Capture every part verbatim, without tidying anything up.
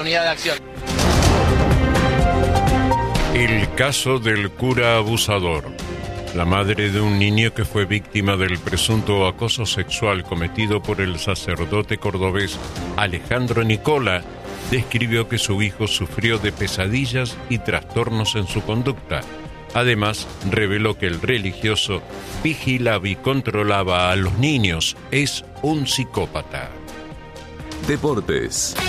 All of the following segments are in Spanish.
Unidad de acción. El caso del cura abusador. La madre de un niño que fue víctima del presunto acoso sexual cometido por el sacerdote cordobés Alejandro Nicola describió que su hijo sufrió de pesadillas y trastornos en su conducta. Además, reveló que el religioso vigilaba y controlaba a los niños. Es un psicópata. Deportes.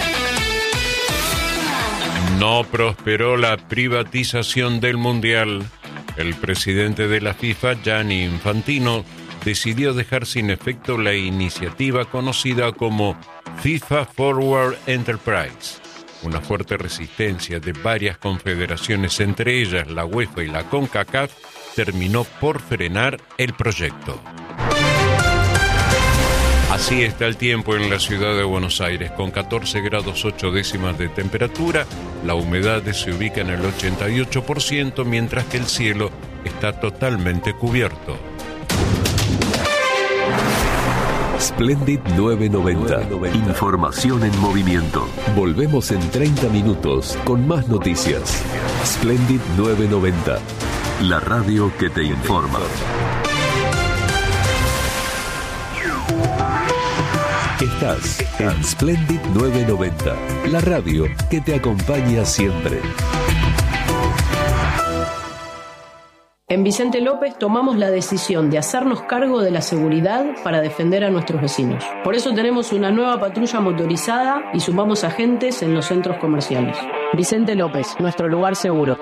No prosperó la privatización del Mundial. El presidente de la FIFA, Gianni Infantino, decidió dejar sin efecto la iniciativa conocida como FIFA Forward Enterprise. Una fuerte resistencia de varias confederaciones, entre ellas la UEFA y la CONCACAF, terminó por frenar el proyecto. Así está el tiempo en la ciudad de Buenos Aires, con catorce grados ocho décimas de temperatura. La humedad se ubica en el ochenta y ocho por ciento, mientras que el cielo está totalmente cubierto. Splendid novecientos noventa. Información en movimiento. Volvemos en treinta minutos con más noticias. Splendid novecientos noventa. La radio que te informa. Estás en Splendid novecientos noventa, la radio que te acompaña siempre. En Vicente López tomamos la decisión de hacernos cargo de la seguridad para defender a nuestros vecinos. Por eso tenemos una nueva patrulla motorizada y sumamos agentes en los centros comerciales. Vicente López, nuestro lugar seguro.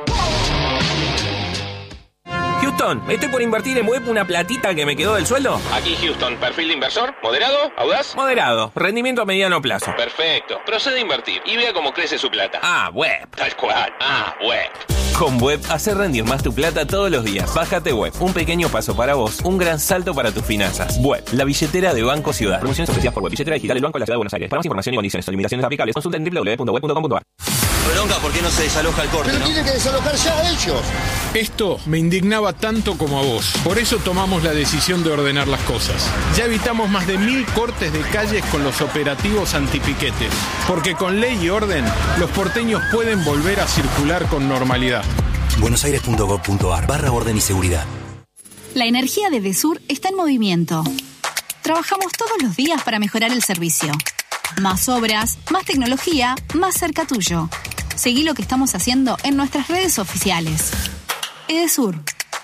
Houston, estoy por invertir en web una platita que me quedó del sueldo. Aquí Houston, perfil de inversor, moderado, audaz. Moderado, rendimiento a mediano plazo. Perfecto, procede a invertir y vea cómo crece su plata. Ah, web. Tal cual, ah, web. Con Web, hacer rendir más tu plata todos los días. Bájate Web, un pequeño paso para vos, un gran salto para tus finanzas. Web, la billetera de Banco Ciudad. Promociones ofrecidas por Web, billetera digital del Banco de la Ciudad de Buenos Aires. Para más información y condiciones o limitaciones aplicables, consulta en doble u doble u doble u punto web punto com punto a r. Bronca, ¿por qué no se desaloja el corte? Pero ¿no? tiene que desalojar ya ellos. Esto me indignaba tanto como a vos. Por eso tomamos la decisión de ordenar las cosas. Ya evitamos más de mil cortes de calles con los operativos antipiquetes. Porque con ley y orden, los porteños pueden volver a circular con normalidad. buenosaires punto gov punto a r barra orden y seguridad. La energía de Edesur está en movimiento. Trabajamos todos los días para mejorar el servicio. Más obras, más tecnología, más cerca tuyo. Seguí lo que estamos haciendo en nuestras redes oficiales. Edesur.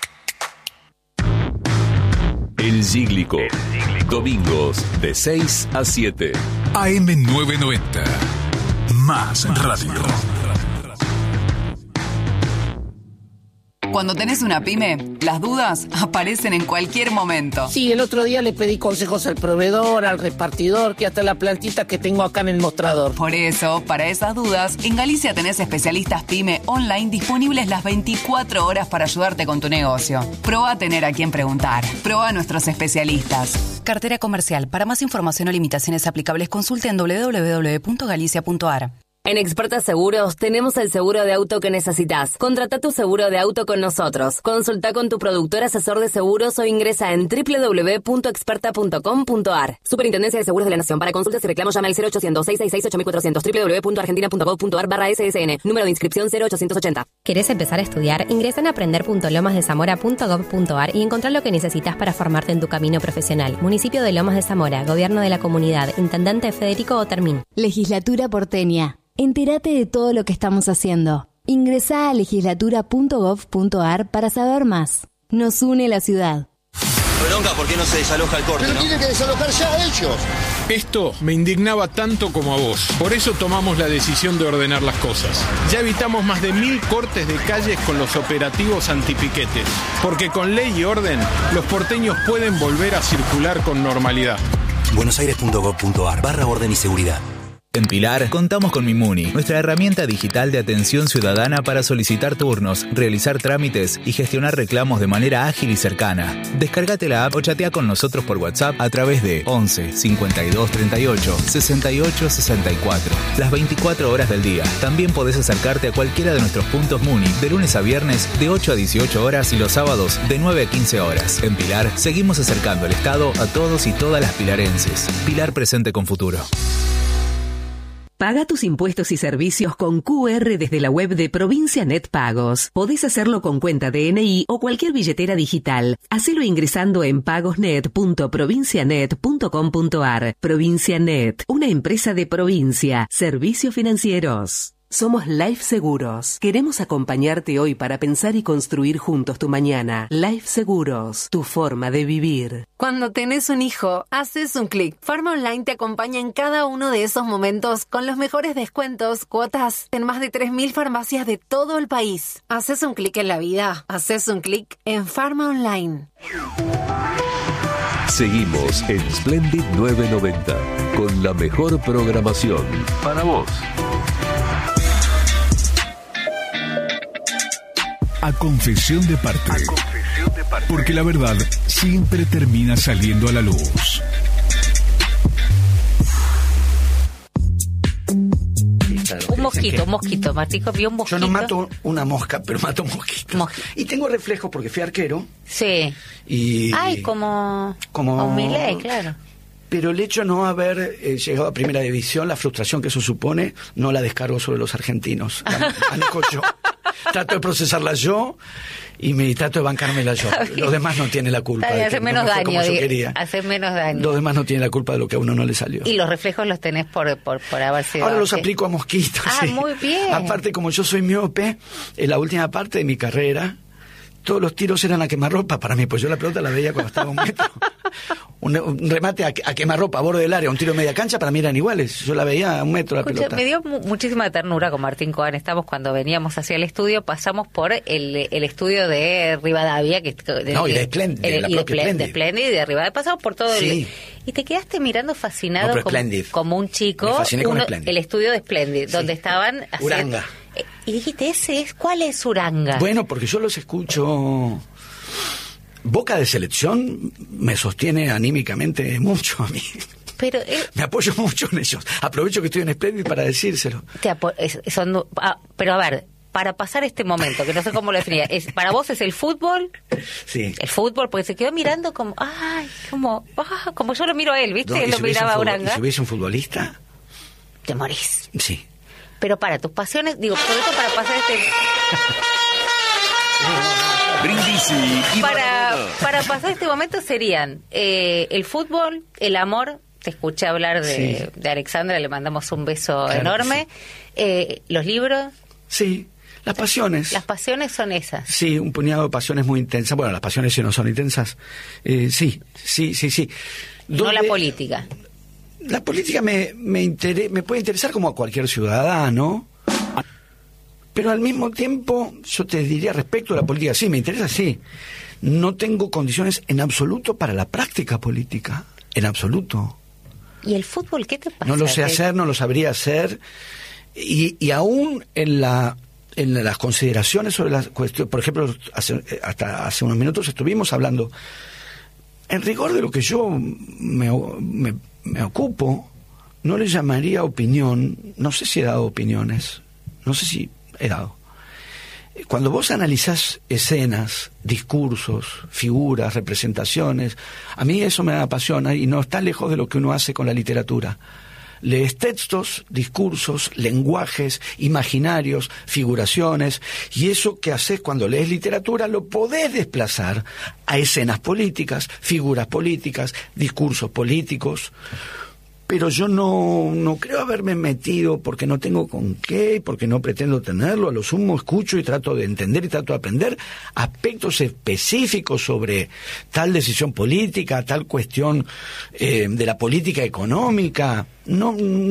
El Cíclico. Domingos de seis a siete. A M novecientos noventa. Más radio. Cuando tenés una pyme, las dudas aparecen en cualquier momento. Sí, el otro día le pedí consejos al proveedor, al repartidor, que hasta la plantita que tengo acá en el mostrador. Por eso, para esas dudas, en Galicia tenés especialistas pyme online disponibles las veinticuatro horas para ayudarte con tu negocio. Probá a tener a quien preguntar. Probá a nuestros especialistas. Cartera comercial. Para más información o limitaciones aplicables, consulte en doble u doble u doble u punto galicia punto a r. En Experta Seguros tenemos el seguro de auto que necesitas. Contrata tu seguro de auto con nosotros. Consulta con tu productor asesor de seguros o ingresa en doble u doble u doble u punto experta punto com punto a r. Superintendencia de Seguros de la Nación. Para consultas y reclamos llama al cero ochocientos, seiscientos sesenta y seis, ocho mil cuatrocientos. doble u doble u doble u punto argentina punto gov punto a r barra S S N. Número de inscripción cero ochocientos ochenta. ¿Querés empezar a estudiar? Ingresa en aprender punto lomas de zamora punto gov punto a r y encontrar lo que necesitas para formarte en tu camino profesional. Municipio de Lomas de Zamora. Gobierno de la Comunidad. Intendente Federico Otermín. Legislatura porteña. Entérate de todo lo que estamos haciendo. Ingresá a legislatura punto gov punto a r para saber más. Nos une la ciudad. Bronca, ¿por qué no se desaloja el corte? Pero ¿no? tiene que desalojar ya ellos. Esto me indignaba tanto como a vos. Por eso tomamos la decisión de ordenar las cosas. Ya evitamos más de mil cortes de calles con los operativos antipiquetes. Porque con ley y orden, los porteños pueden volver a circular con normalidad. buenosaires punto gov punto a r barra orden y seguridad. En Pilar contamos con Mimuni, nuestra herramienta digital de atención ciudadana para solicitar turnos, realizar trámites y gestionar reclamos de manera ágil y cercana. Descárgate la app o chatea con nosotros por WhatsApp a través de once, cincuenta y dos, treinta y ocho, sesenta y ocho, sesenta y cuatro. Las veinticuatro horas del día. También podés acercarte a cualquiera de nuestros puntos Muni de lunes a viernes de ocho a dieciocho horas y los sábados de nueve a quince horas. En Pilar seguimos acercando el Estado a todos y todas las pilarenses. Pilar presente con futuro. Paga tus impuestos y servicios con Q R desde la web de Provincia Net Pagos. Podés hacerlo con cuenta D N I o cualquier billetera digital. Hacelo ingresando en pagosnet punto provincianet punto com punto ar. Provincia Net, una empresa de provincia. Servicios financieros. Somos Life Seguros. Queremos acompañarte hoy para pensar y construir juntos tu mañana. Life Seguros, tu forma de vivir. Cuando tenés un hijo, haces un clic. Pharma Online te acompaña en cada uno de esos momentos con los mejores descuentos, cuotas en más de tres mil farmacias de todo el país. Haces un clic en la vida. Haces un clic en Pharma Online. Seguimos en Splendid novecientos noventa con la mejor programación para vos. A confesión de parte. A confesión de parte. Porque la verdad siempre termina saliendo a la luz. Un mosquito, un mosquito. Martico vio un mosquito. Yo no mato una mosca, pero mato mosquitos. Mosquito. Y tengo reflejos porque fui arquero. Sí. Y Ay, como... Como... Un Milei, claro. Pero el hecho de no haber eh, llegado a primera división, la frustración que eso supone, no la descargo sobre los argentinos. La manejo yo. Trato de procesarla yo y me trato de bancármela yo. Los demás no tienen la culpa. De hacer menos no daño. De, hacer menos daño. Los demás no tienen la culpa de lo que a uno no le salió. Y los reflejos los tenés por, por, por haber sido... Ahora los aplico a mosquitos. Ah, sí. Muy bien. Aparte, como yo soy miope, en la última parte de mi carrera, todos los tiros eran a quemarropa para mí, pues yo la pelota la veía cuando estaba a un metro. Un, un remate a, a quemarropa a borde del área, un tiro de media cancha, para mí eran iguales. Yo la veía a un metro la Escucha, pelota. Me dio mu- muchísima ternura con Martín Coan. Estamos cuando veníamos hacia el estudio, pasamos por el, el estudio de Rivadavia. Que, de, no, y de Splendid. El, de y de Splendid, de Splendid y de Rivadavia. Pasamos por todo sí. el... Y te quedaste mirando fascinado no, como, como un chico. Uno, el estudio de Splendid, sí. donde estaban... Uranga. Haciendo, y dijiste, ese es, ¿cuál es Uranga? Bueno, porque yo los escucho... Boca de Selección me sostiene anímicamente mucho a mí. Pero eh, me apoyo mucho en ellos. Aprovecho que estoy en Splendid para decírselo. Te apo- es, son, ah, pero a ver, para pasar este momento, que no sé cómo lo definía, es, para vos es el fútbol. Sí. El fútbol, porque se quedó mirando como, ay, como, ah, como yo lo miro a él, ¿viste? No, él lo si miraba a Uranga. ¿Y si hubiese un futbolista? Te morís. Sí. Pero para tus pasiones, digo, sobre todo para pasar este... Brindisi y para, para pasar este momento serían eh, el fútbol, el amor. Te escuché hablar de, sí. de Alexandra, le mandamos un beso claro enorme. Sí. Eh, los libros. Sí, las pasiones. Las pasiones son esas. Sí, un puñado de pasiones muy intensas. Bueno, las pasiones si no son intensas. Eh, sí, sí, sí, sí. ¿Dónde... No la política. La política me, me, inter... me puede interesar como a cualquier ciudadano. Pero al mismo tiempo, yo te diría respecto a la política, sí, me interesa, sí. No tengo condiciones en absoluto para la práctica política, en absoluto. ¿Y el fútbol qué te pasa? No lo sé hacer, no lo sabría hacer. Y, y aún en la en las consideraciones sobre las cuestiones, por ejemplo, hace, hasta hace unos minutos estuvimos hablando, en rigor de lo que yo me, me, me ocupo, no le llamaría opinión, no sé si he dado opiniones, no sé si... he dado. Cuando vos analizás escenas, discursos, figuras, representaciones, a mí eso me apasiona y no está lejos de lo que uno hace con la literatura. Lees textos, discursos, lenguajes, imaginarios, figuraciones, y eso que haces cuando lees literatura lo podés desplazar a escenas políticas, figuras políticas, discursos políticos. Pero yo no, no creo haberme metido porque no tengo con qué, porque no pretendo tenerlo. A lo sumo escucho y trato de entender y trato de aprender aspectos específicos sobre tal decisión política, tal cuestión eh, de la política económica. No,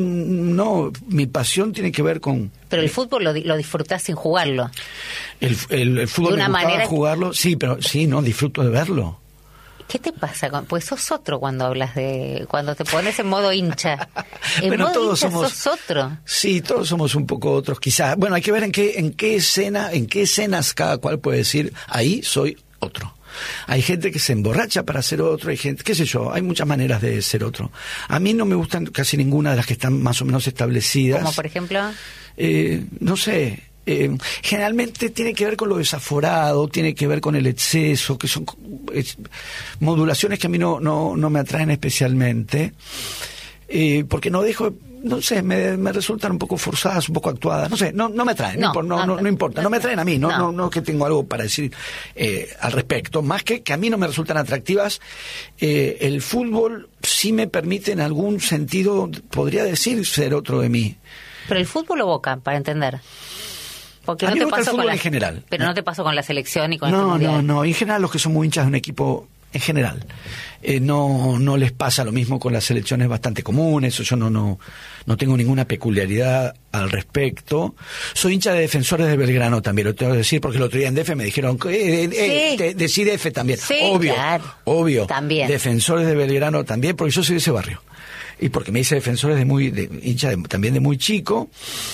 no, mi pasión tiene que ver con... Pero el fútbol lo, lo disfrutás sin jugarlo. El, el, el fútbol de una me gustaba manera jugarlo, sí, pero sí, no, disfruto de verlo. ¿Qué te pasa? Pues sos otro cuando hablas de... cuando te pones en modo hincha. En bueno, modo todos hincha somos, sos otro. Sí, todos somos un poco otros, quizás. Bueno, hay que ver en qué, en qué escena, en qué escenas cada cual puede decir, ahí soy otro. Hay gente que se emborracha para ser otro, hay gente, qué sé yo, hay muchas maneras de ser otro. A mí no me gustan casi ninguna de las que están más o menos establecidas. ¿Como por ejemplo? Eh, no sé... Eh, generalmente tiene que ver con lo desaforado, tiene que ver con el exceso, que son es, modulaciones que a mí no, no, no me atraen especialmente. eh, porque no dejo, no sé, me, me resultan un poco forzadas, un poco actuadas, no sé, no, no me atraen, no, no, no, no, no importa, no me atraen a mí, no, no, no, no que tengo algo para decir eh, al respecto, más que que a mí no me resultan atractivas. Eh, el fútbol sí me permite en algún sentido, podría decir, ser otro de mí. Pero el fútbol o Boca, para entender. Porque a no mí te me gusta el pasó fútbol con la, en general. Pero no te pasó con la selección y con no, este mundial. No, no, en general los que son muy hinchas de un equipo, en general, eh, no, no les pasa lo mismo con las selecciones bastante comunes, yo no, no, no tengo ninguna peculiaridad al respecto. Soy hincha de Defensores de Belgrano también, lo tengo que decir, porque el otro día en D F me dijeron, eh, eh, sí. eh, decí D F también, sí, obvio, claro. obvio, también. Defensores de Belgrano también, porque yo soy de ese barrio, y porque me hice Defensores de muy, de, hincha de, también de muy chico.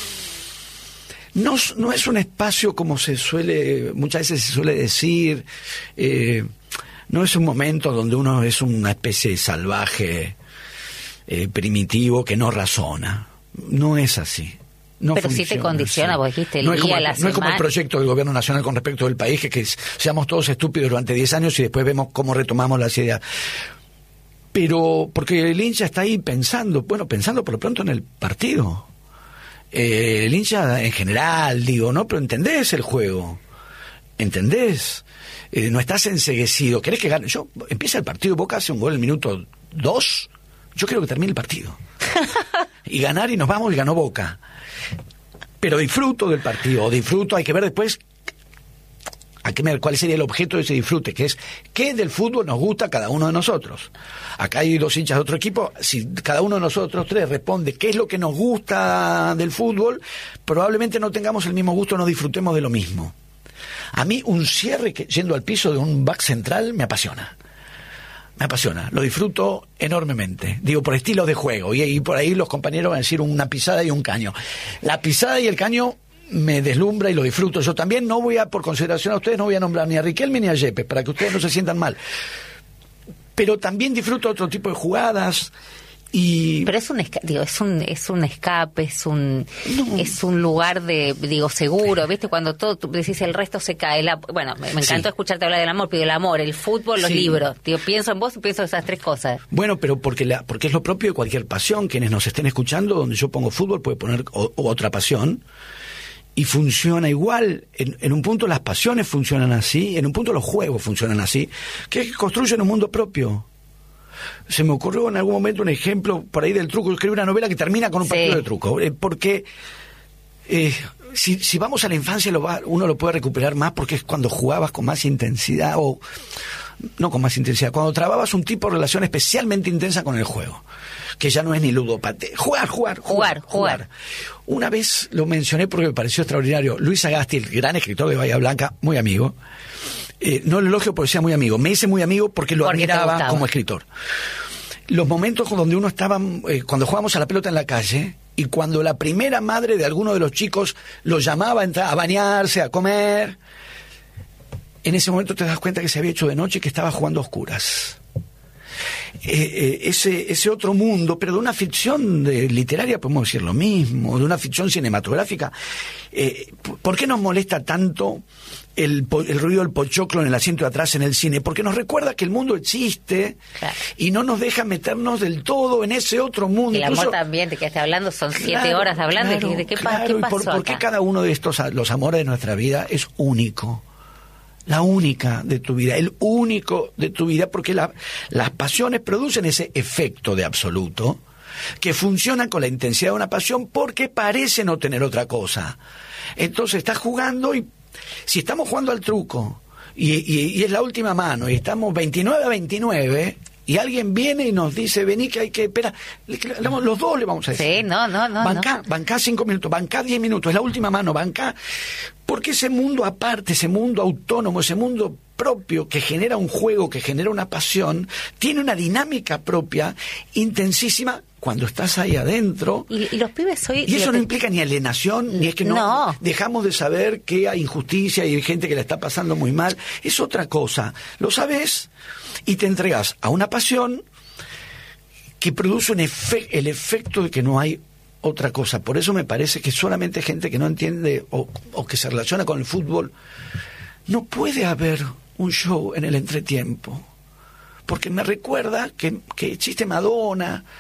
No, no es un espacio como se suele, muchas veces se suele decir, eh, no es un momento donde uno es una especie de salvaje eh, primitivo que no razona. No es así. No pero sí te condiciona, vos dijiste el no día, es como el, la no semana. es como el proyecto del gobierno nacional con respecto del país, que, que seamos todos estúpidos durante diez años y después vemos cómo retomamos las ideas. Pero, porque el hincha está ahí pensando, bueno, pensando por lo pronto en el partido. Eh, el hincha en general, digo, ¿no? Pero entendés el juego, entendés, eh, no estás enceguecido, querés que gane. Yo, empieza el partido, Boca hace un gol en el minuto dos, yo quiero que termine el partido. Y ganar y nos vamos y ganó Boca. Pero disfruto del partido, disfruto, hay que ver después a qué, cuál sería el objeto de ese disfrute, que es qué del fútbol nos gusta a cada uno de nosotros. Acá hay dos hinchas de otro equipo, si cada uno de nosotros tres responde qué es lo que nos gusta del fútbol, probablemente no tengamos el mismo gusto, no disfrutemos de lo mismo. A mí un cierre que, yendo al piso de un back central me apasiona. Me apasiona, lo disfruto enormemente. Digo, por estilos de juego, y, y por ahí los compañeros van a decir una pisada y un caño. La pisada y el caño me deslumbra y lo disfruto. Yo también no voy a, por consideración a ustedes, no voy a nombrar ni a Riquelme ni a Yepes, para que ustedes no se sientan mal. Pero también disfruto otro tipo de jugadas y... Pero es un, esca- digo, es un es un escape, es un no. es un lugar de, digo, seguro, ¿viste? Cuando todo, tú decís el resto se cae. La, bueno, me, me encantó sí. escucharte hablar del amor, pero el amor, el fútbol, los sí. libros. Digo, pienso en vos y pienso en esas tres cosas. Bueno, pero porque la, porque es lo propio de cualquier pasión. Quienes nos estén escuchando, donde yo pongo fútbol, puede poner o, o otra pasión. Y funciona igual. En, en un punto las pasiones funcionan así, en un punto los juegos funcionan así, que construyen un mundo propio. Se me ocurrió en algún momento un ejemplo por ahí del truco. Yo escribí una novela que termina con un sí. partido de truco. Eh, porque eh, si, si vamos a la infancia lo va, uno lo puede recuperar más porque es cuando jugabas con más intensidad o... No con más intensidad, cuando trababas un tipo de relación especialmente intensa con el juego, que ya no es ni ludopatía. Jugar, jugar, jugar, jugar, jugar. Una vez lo mencioné porque me pareció extraordinario. Luis Agasti, el gran escritor de Bahía Blanca, muy amigo. Eh, no lo elogio porque sea muy amigo. Me hice muy amigo porque lo porque admiraba como escritor. Los momentos donde uno estaba, eh, cuando jugábamos a la pelota en la calle, y cuando la primera madre de alguno de los chicos lo llamaba a entrar a bañarse, a comer... En ese momento te das cuenta que se había hecho de noche y que estaba jugando a oscuras. Eh, eh, ese, ese otro mundo, pero de una ficción de, literaria podemos decir lo mismo, de una ficción cinematográfica. Eh, ¿Por qué nos molesta tanto el, el ruido del pochoclo en el asiento de atrás en el cine? Porque nos recuerda que el mundo existe, claro, y no nos deja meternos del todo en ese otro mundo. El amor Incluso, también, de que esté hablando, son siete claro, horas hablando, claro, de qué, claro, qué pasó por, acá? ¿Por qué cada uno de estos, los amores de nuestra vida es único? La única de tu vida, el único de tu vida, porque la, las pasiones producen ese efecto de absoluto que funciona con la intensidad de una pasión porque parece no tener otra cosa. Entonces estás jugando y si estamos jugando al truco y, y, y es la última mano y estamos veintinueve a veintinueve y alguien viene y nos dice, vení que hay que, espera, los dos le vamos a decir. Sí, no, no, no. Bancá, no. bancá cinco minutos, bancá diez minutos, es la última mano, bancá. Porque ese mundo aparte, ese mundo autónomo, ese mundo propio que genera un juego, que genera una pasión, tiene una dinámica propia intensísima cuando estás ahí adentro. Y, y los pibes hoy... Y eso no te... implica ni alienación, ni es que no, no dejamos de saber que hay injusticia y hay gente que la está pasando muy mal. Es otra cosa. Lo sabes y te entregas a una pasión que produce un efe- el efecto de que no hay otra cosa. Por eso me parece que solamente gente que no entiende o, o que se relaciona con el fútbol, no puede haber un show en el entretiempo. Porque me recuerda que, que existe Madonna,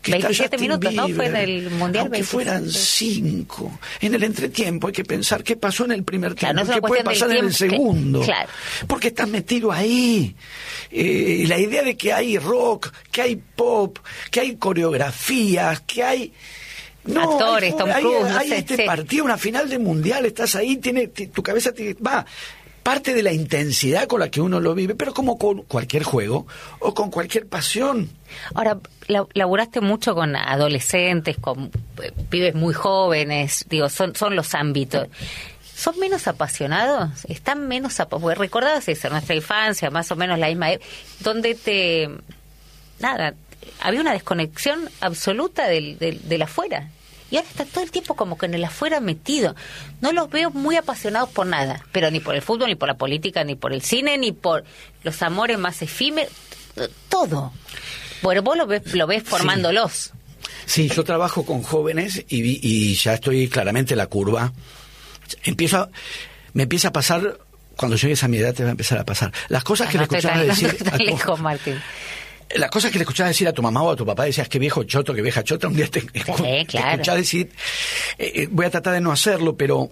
Que veintisiete minutos, ¿no? Fue en el Mundial. Aunque fueran cinco. En el entretiempo hay que pensar qué pasó en el primer tiempo, claro, no qué puede pasar en el segundo. Que, claro. Porque estás metido ahí. Eh, la idea de que hay rock, que hay pop, que hay coreografías, que hay... No, actores, hay, Tom hay, Cruise, hay, no hay sé, este sí. partido, una final de mundial, estás ahí, tiene, t- tu cabeza te va, parte de la intensidad con la que uno lo vive, pero como con cualquier juego o con cualquier pasión. Ahora, la, laburaste mucho con adolescentes, con eh, pibes muy jóvenes, digo, son, son los ámbitos. ¿Son menos apasionados? ¿Están menos apasionados? ¿Recordabas eso, nuestra infancia, más o menos la misma época, donde te... nada... había una desconexión absoluta del, del, del afuera. Y ahora está todo el tiempo como que en el afuera metido. No los veo muy apasionados por nada, pero ni por el fútbol, ni por la política, ni por el cine, ni por los amores más efímeros, todo. Bueno, vos lo ves, lo ves formándolos. Sí, sí, yo trabajo con jóvenes y, vi, y ya estoy claramente en la curva. Empiezo a, me empieza a pasar, cuando llegues a mi edad te va a empezar a pasar. Las cosas no, que no le escuchaba tan, decir... No tan lejos, Martín. Las cosas que le escuchabas decir a tu mamá o a tu papá, decías que viejo choto, que vieja chota, un día te, sí, escu- claro. te escuchaba decir, eh, voy a tratar de no hacerlo, pero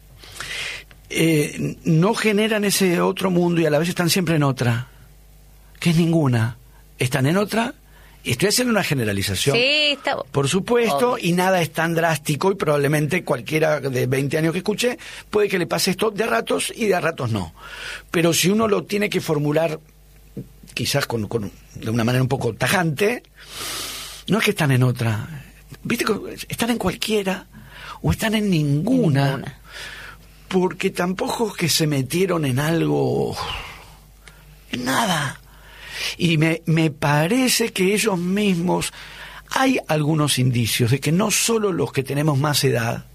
eh, no generan ese otro mundo y a la vez están siempre en otra, que es ninguna. Están en otra, y estoy haciendo una generalización, sí, está... por supuesto, obvio. y nada es tan drástico y probablemente cualquiera de veinte años que escuche puede que le pase esto de a ratos y de a ratos no. Pero si uno lo tiene que formular quizás con, con de una manera un poco tajante, no es que están en otra, viste, están en cualquiera o están en ninguna, ninguna. Porque tampoco es que se metieron en algo, en nada, y me, me parece que ellos mismos, hay algunos indicios de que no solo los que tenemos más edad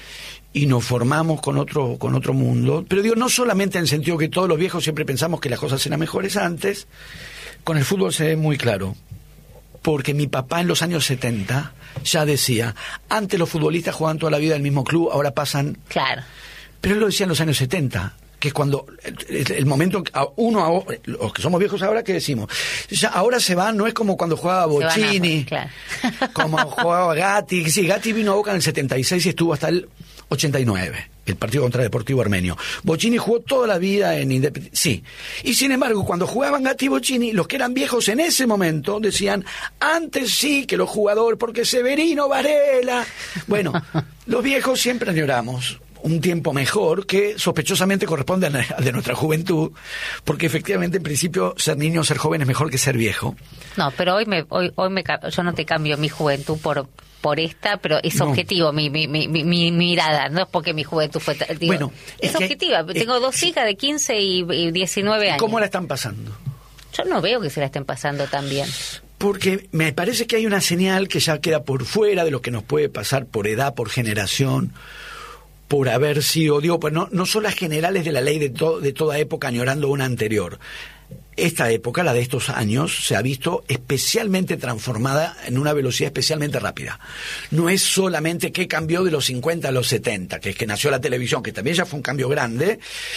y nos formamos con otro con otro mundo, pero digo, no solamente en el sentido que todos los viejos siempre pensamos que las cosas eran mejores antes, con el fútbol se ve muy claro, porque mi papá en los años setenta ya decía, antes los futbolistas jugaban toda la vida en el mismo club, ahora pasan... Claro. Pero él lo decía en los años setenta, que es cuando el, el momento, uno, los que somos viejos ahora, ¿qué decimos? Ya ahora se van, no es como cuando jugaba Bocini, claro. como jugaba Gatti, sí, Gatti vino a Boca en el setenta y seis y estuvo hasta el ochenta y nueve, el partido contra Deportivo Armenio. Bocini jugó toda la vida en Independiente, sí. Y sin embargo, cuando jugaban Gatti y Bocini, los que eran viejos en ese momento decían, antes sí que los jugadores, porque Severino, Varela. Bueno, los viejos siempre añoramos un tiempo mejor que sospechosamente corresponde al de nuestra juventud, porque efectivamente en principio ser niño o ser joven es mejor que ser viejo. No, pero hoy me hoy hoy me yo no te cambio mi juventud por por esta, pero es no. objetivo mi, mi, mi, mi, mi mirada, no es porque mi juventud fue... Digo, bueno, es, es objetiva, que, tengo es, dos hijas de quince y, y diecinueve años. ¿Cómo la están pasando? Yo no veo que se la estén pasando tan bien. Porque me parece que hay una señal que ya queda por fuera de lo que nos puede pasar por edad, por generación, por haber sido, digo, pues no, no son las generales de la ley de, to, de toda época añorando una anterior. Esta época, la de estos años, se ha visto especialmente transformada en una velocidad especialmente rápida. No es solamente que cambió de los cincuenta a los setenta, que es que nació la televisión, que también ya fue un cambio grande,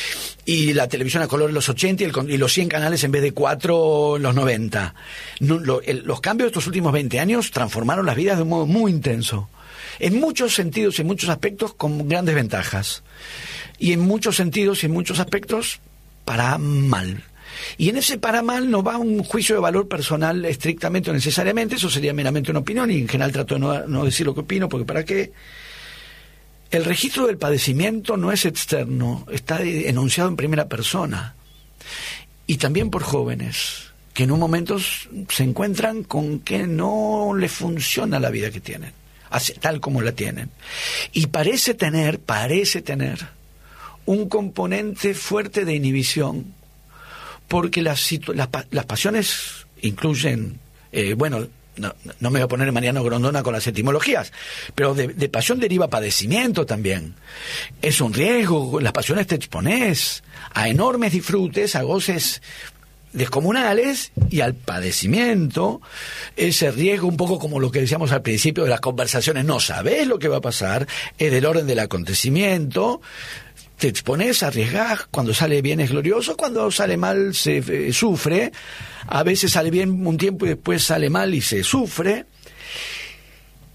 y la televisión a color en los ochenta y, el, y los cien canales en vez de cuatro en los noventa. No, lo, el, los cambios de estos últimos veinte años transformaron las vidas de un modo muy intenso. En muchos sentidos y en muchos aspectos con grandes ventajas. Y en muchos sentidos y en muchos aspectos para mal. Y en ese para mal no va un juicio de valor personal estrictamente o necesariamente, eso sería meramente una opinión y en general trato de no, no decir lo que opino, porque ¿para qué? El registro del padecimiento no es externo, está enunciado en primera persona. Y también por jóvenes que en un momento se encuentran con que no les funciona la vida que tienen, así, tal como la tienen. Y parece tener, parece tener un componente fuerte de inhibición, porque las, las, las pasiones incluyen, eh, bueno, no, no me voy a poner en Mariano Grondona con las etimologías, pero de, de pasión deriva padecimiento también. Es un riesgo, las pasiones te expones a enormes disfrutes, a goces descomunales y al padecimiento, ese riesgo un poco como lo que decíamos al principio de las conversaciones, no sabes lo que va a pasar, es del orden del acontecimiento. Te expones, arriesgás, cuando sale bien es glorioso, cuando sale mal se eh, sufre, a veces sale bien un tiempo y después sale mal y se sufre,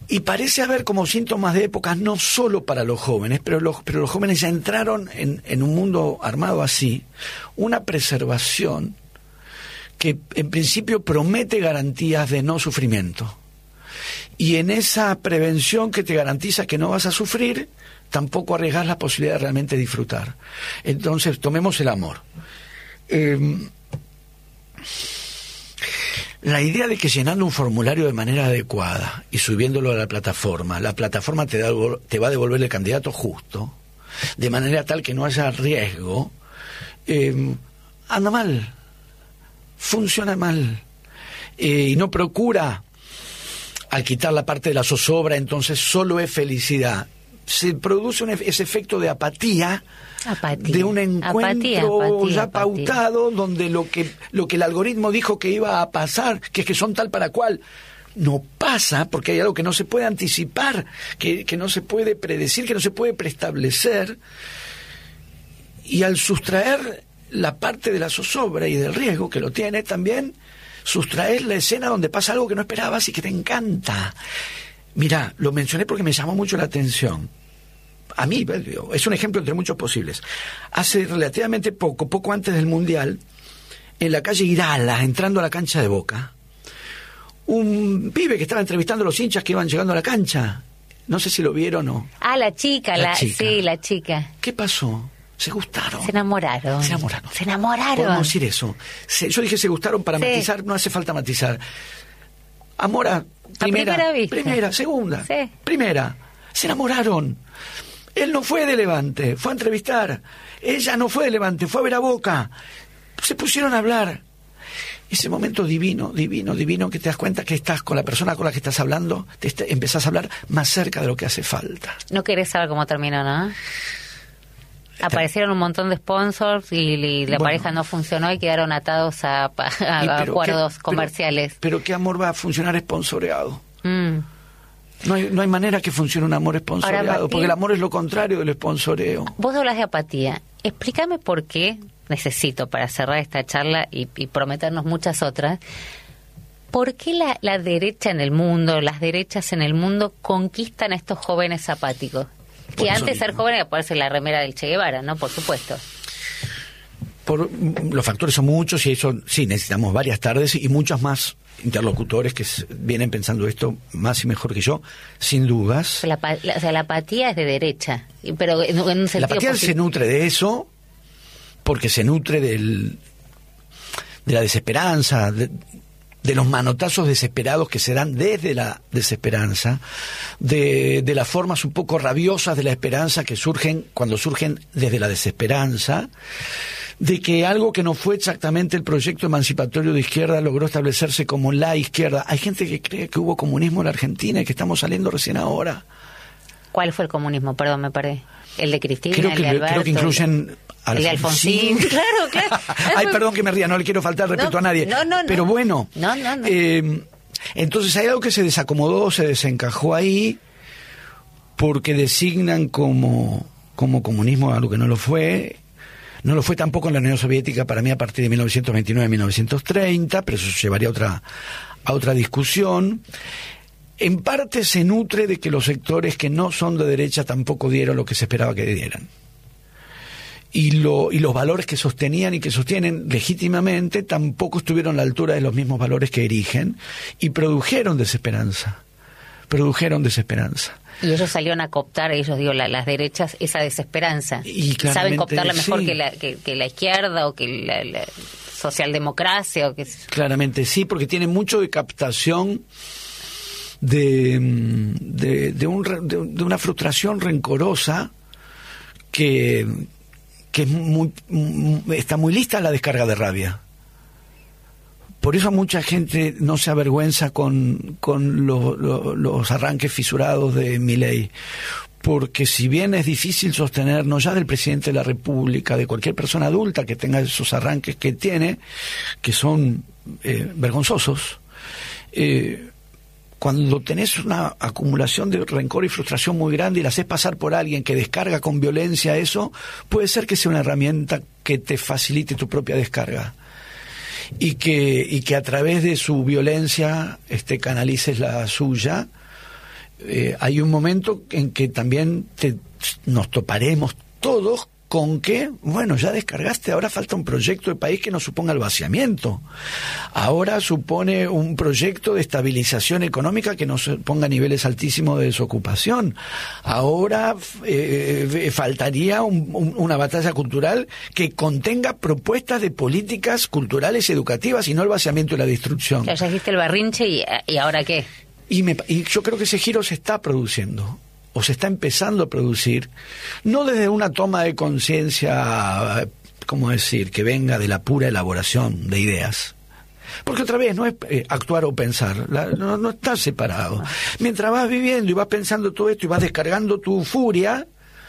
Y parece haber como síntomas de épocas no solo para los jóvenes, pero los, pero los jóvenes ya entraron en, en un mundo armado así, una preservación que en principio promete garantías de no sufrimiento. Y en esa prevención que te garantiza que no vas a sufrir, tampoco arriesgas la posibilidad de realmente disfrutar. Entonces, tomemos el amor. Eh, la idea de que llenando un formulario de manera adecuada y subiéndolo a la plataforma, la plataforma te, da, te va a devolver el candidato justo, de manera tal que no haya riesgo, eh, anda mal, funciona mal, eh, y no procura, al quitar la parte de la zozobra, entonces solo es felicidad. Se produce un, ese efecto de apatía, apatía. de un encuentro apatía, apatía, ya apatía. pautado, donde lo que, lo que el algoritmo dijo que iba a pasar, que es que son tal para cual, no pasa, porque hay algo que no se puede anticipar, que, que no se puede predecir, que no se puede preestablecer. Y al sustraer la parte de la zozobra y del riesgo que lo tiene, también sustraer la escena donde pasa algo que no esperabas y que te encanta. Mirá, lo mencioné porque me llamó mucho la atención. A mí, es un ejemplo entre muchos posibles. Hace relativamente poco, poco antes del Mundial, en la calle Irala, entrando a la cancha de Boca, un pibe que estaba entrevistando a los hinchas que iban llegando a la cancha. No sé si lo vieron o no. Ah, la chica, la, la chica. sí, la chica. ¿Qué pasó? Se gustaron. Se enamoraron. Se enamoraron. Se enamoraron. Podemos decir eso. Se, yo dije se gustaron para sí. matizar, no hace falta matizar. Amor a primera, a primera vista. Primera, segunda, sí. primera. Se enamoraron. Él no fue de Levante, fue a entrevistar. Ella no fue de Levante, fue a ver a Boca. Se pusieron a hablar. Ese momento divino, divino, divino, que te das cuenta que estás con la persona con la que estás hablando, te est- empezás a hablar más cerca de lo que hace falta. No querés saber cómo terminó, ¿no? Aparecieron un montón de sponsors y, y la bueno, pareja no funcionó y quedaron atados a, a, a acuerdos qué, comerciales. Pero, pero ¿qué amor va a funcionar sponsoreado? Mm. No hay, no hay manera que funcione un amor sponsoreado, Ahora, Martín, porque el amor es lo contrario del sponsoreo. Vos hablas de apatía. Explícame por qué, necesito para cerrar esta charla y, y prometernos muchas otras, ¿por qué la, la derecha en el mundo, las derechas en el mundo conquistan a estos jóvenes apáticos? Que antes de ser joven era ponerse la remera del Che Guevara, ¿no? Por supuesto. Por, los factores son muchos y eso sí, necesitamos varias tardes y muchos más interlocutores que vienen pensando esto más y mejor que yo, sin dudas. La, la, o sea, la apatía es de derecha, pero en, en un sentido La apatía positivo. Se nutre de eso porque se nutre del, de la desesperanza, de, de los manotazos desesperados que se dan desde la desesperanza, de, de las formas un poco rabiosas de la esperanza que surgen cuando surgen desde la desesperanza, de que algo que no fue exactamente el proyecto emancipatorio de izquierda logró establecerse como la izquierda. Hay gente que cree que hubo comunismo en la Argentina y que estamos saliendo recién ahora. ¿Cuál fue el comunismo? Perdón, me perdí. ¿El de Cristina? Creo el que, de Alberto, creo que incluyen... El, el de Alfonsín. Claro, claro. Ay, perdón que me ría, no le quiero faltar respeto no, a nadie. No, no, no. Pero bueno. No, no, no. Eh, entonces hay algo que se desacomodó, se desencajó ahí, porque designan como, como comunismo algo que no lo fue. No lo fue tampoco en la Unión Soviética para mí a partir de mil novecientos veintinueve a mil novecientos treinta, pero eso llevaría a otra, a otra discusión. En parte se nutre de que los sectores que no son de derecha tampoco dieron lo que se esperaba que dieran. Y, lo, y los valores que sostenían y que sostienen legítimamente tampoco estuvieron a la altura de los mismos valores que erigen y produjeron desesperanza. Produjeron desesperanza. Y ellos salieron a cooptar, ellos digo, la, las derechas, esa desesperanza. Y saben cooptarla mejor sí. que, la, que, que la izquierda o que la, la socialdemocracia. O que... Claramente sí, porque tiene mucho de captación de, de, de, un, de, de una frustración rencorosa que, que es muy, está muy lista a la descarga de rabia. Por eso mucha gente no se avergüenza con, con lo, lo, los arranques fisurados de Milei, porque si bien es difícil sostener, no ya del presidente de la República, de cualquier persona adulta que tenga esos arranques que tiene, que son eh, vergonzosos, eh, cuando tenés una acumulación de rencor y frustración muy grande y la haces pasar por alguien que descarga con violencia eso, puede ser que sea una herramienta que te facilite tu propia descarga. Y que, y que a través de su violencia este, canalices la suya, eh, hay un momento en que también te, nos toparemos todos con que, bueno, ya descargaste, ahora falta un proyecto de país que no suponga el vaciamiento. Ahora supone un proyecto de estabilización económica que no ponga niveles altísimos de desocupación. Ahora eh, faltaría un, un, una batalla cultural que contenga propuestas de políticas culturales y educativas y no el vaciamiento y la destrucción. Ya dijiste el barrinche y, ¿y ahora qué? Y, me, y yo creo que ese giro se está produciendo. O se está empezando a producir, no desde una toma de conciencia, ¿cómo decir?, que venga de la pura elaboración de ideas. Porque otra vez no es eh, actuar o pensar, la, no, no está separado. Mientras vas viviendo y vas pensando todo esto y vas descargando tu furia,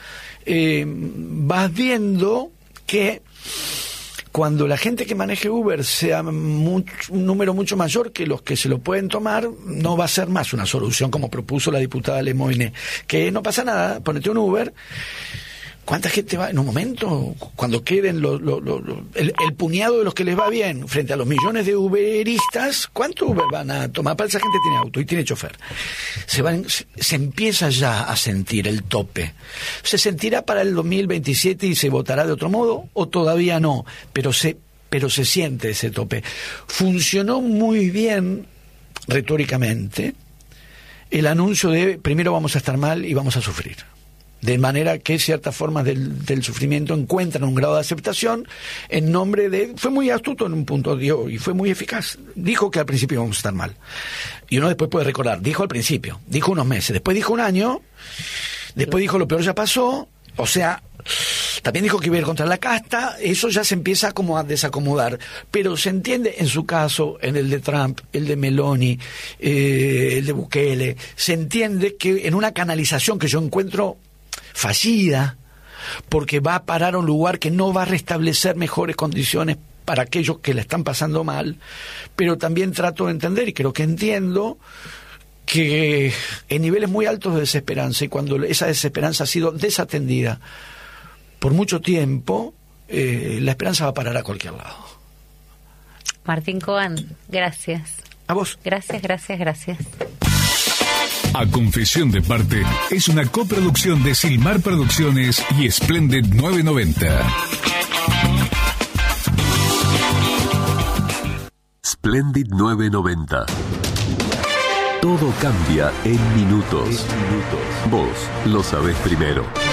eh, vas viendo que cuando la gente que maneje Uber sea mucho, un número mucho mayor que los que se lo pueden tomar, no va a ser más una solución como propuso la diputada Lemoine, que no pasa nada, ponete un Uber. ¿Cuánta gente va en un momento, cuando queden lo, lo, lo, lo, el, el puñado de los que les va bien frente a los millones de uberistas? ¿Cuánto Uber van a tomar? Para esa gente tiene auto y tiene chofer. Se, van, se, se empieza ya a sentir el tope. ¿Se sentirá para el dos mil veintisiete y se votará de otro modo? ¿O todavía no? Pero se, pero se siente ese tope. Funcionó muy bien retóricamente el anuncio de primero vamos a estar mal y vamos a sufrir. De manera que ciertas formas del, del sufrimiento encuentran un grado de aceptación en nombre de... Fue muy astuto en un punto, dio, y fue muy eficaz. Dijo que al principio íbamos a estar mal. Y uno después puede recordar, dijo al principio, dijo unos meses, después dijo un año, después dijo lo peor ya pasó, o sea, también dijo que iba a ir contra la casta, eso ya se empieza como a desacomodar. Pero se entiende en su caso, en el de Trump, el de Meloni, eh, el de Bukele, se entiende que en una canalización que yo encuentro fallida, porque va a parar a un lugar que no va a restablecer mejores condiciones para aquellos que la están pasando mal, pero también trato de entender, y creo que entiendo, que en niveles muy altos de desesperanza, y cuando esa desesperanza ha sido desatendida por mucho tiempo, eh, la esperanza va a parar a cualquier lado. Martín Coan, gracias. A vos. Gracias, gracias, gracias. A Confesión de Parte es una coproducción de Silmar Producciones y Splendid novecientos noventa. Splendid novecientos noventa. Todo cambia en minutos. Vos lo sabés primero.